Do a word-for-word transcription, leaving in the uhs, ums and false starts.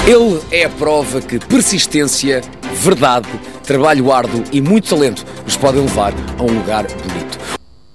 Ele é a prova que persistência, verdade, trabalho árduo e muito talento nos podem levar a um lugar bonito.